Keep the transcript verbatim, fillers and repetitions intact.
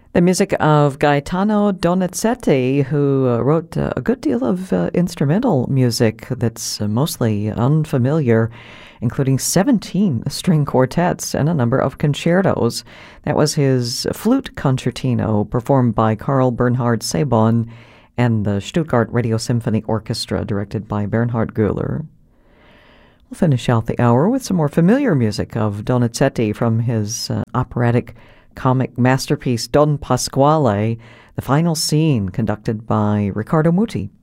The music of Gaetano Donizetti, who uh, wrote uh, a good deal of uh, instrumental music that's uh, mostly unfamiliar, including seventeen string quartets and a number of concertos. That was his flute concertino, performed by Carl Bernhard Sabon and the Stuttgart Radio Symphony Orchestra, directed by Bernhard Güller. We'll finish out the hour with some more familiar music of Donizetti from his uh, operatic comic masterpiece Don Pasquale, the final scene conducted by Riccardo Muti.